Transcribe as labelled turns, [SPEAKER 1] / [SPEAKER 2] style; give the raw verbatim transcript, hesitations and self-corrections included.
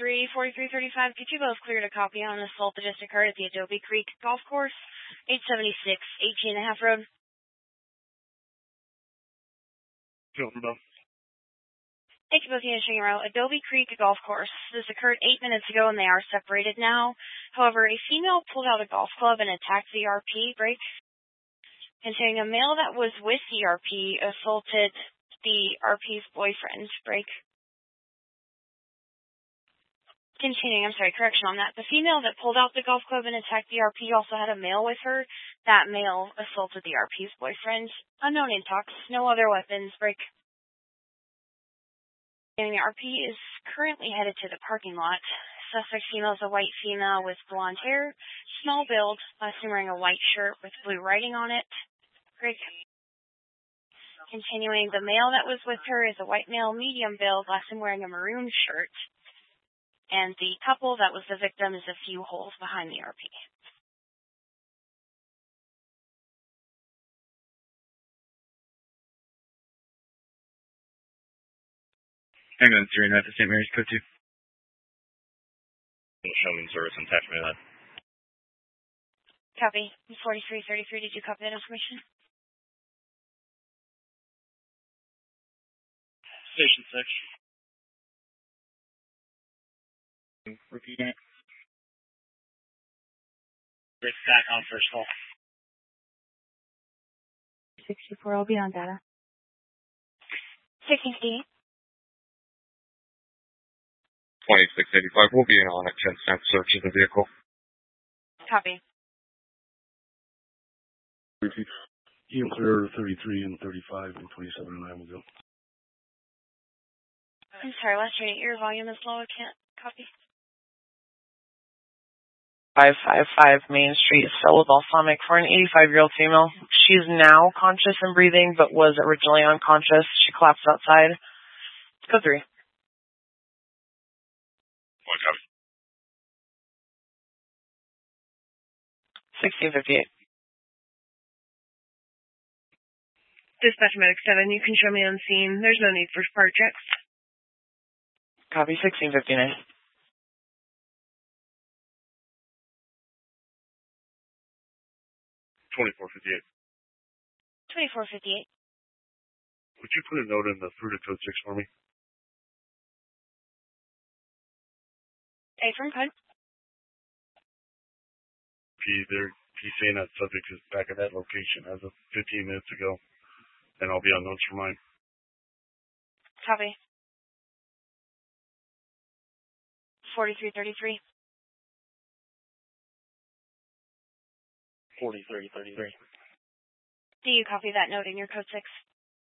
[SPEAKER 1] three, forty-three thirty-five. Could you both clear a copy on an assault that just occurred at the Adobe Creek Golf Course, eight seventy-six, eighteen and a half Road?
[SPEAKER 2] Feel from both.
[SPEAKER 1] Thank you both, Unit Row. Adobe Creek Golf Course. This occurred eight minutes ago, and they are separated now. However, a female pulled out a golf club and attacked the R P. Break. Containing a male that was with the R P assaulted the R P's boyfriend. Break. Continuing, I'm sorry, correction on that. The female that pulled out the golf club and attacked the R P also had a male with her. That male assaulted the R P's boyfriend. Unknown intox. No other weapons. Break. And the R P is currently headed to the parking lot. Suspect female is a white female with blonde hair, small build, last seen wearing a white shirt with blue writing on it. Break. Continuing, the male that was with her is a white male, medium build, last seen wearing a maroon shirt. And the couple that was the victim is a few holes behind the R P.
[SPEAKER 2] Ambulance three nine to Saint Mary's, code two.
[SPEAKER 3] Show me service attachment of that.
[SPEAKER 1] Copy. forty-three thirty-three, did you copy that information?
[SPEAKER 2] Station six. Repeat that. Rick back on first call.
[SPEAKER 1] sixty-four, I'll be on data. sixteen fifty-eight.
[SPEAKER 4] twenty-six eighty-five will be in on a ten cent search of the vehicle.
[SPEAKER 1] Copy.
[SPEAKER 5] Repeat. You clear thirty-three and thirty-five and twenty-seven and nine will go.
[SPEAKER 1] I'm sorry, last unit, your volume is low. I can't copy.
[SPEAKER 6] five five five Main Street, still with balsamic for an eighty-five-year-old female. She's now conscious and breathing, but was originally unconscious. She collapsed outside. Code three.
[SPEAKER 4] One copy.
[SPEAKER 6] sixteen fifty-eight.
[SPEAKER 7] Dispatch Medic seven, you can show me on scene. There's no need for part checks.
[SPEAKER 6] Copy sixteen fifty-nine.
[SPEAKER 2] twenty-four fifty-eight.
[SPEAKER 1] twenty-four fifty-eight.
[SPEAKER 2] Would you put a note in the fruit of code six for me?
[SPEAKER 1] A from code.
[SPEAKER 2] P, there, he's saying that subject is back at that location as of fifteen minutes ago, and I'll be on notes for mine.
[SPEAKER 1] Copy. forty-three thirty-three.
[SPEAKER 2] forty thirty thirty-three.
[SPEAKER 1] Do you copy that note in your code six?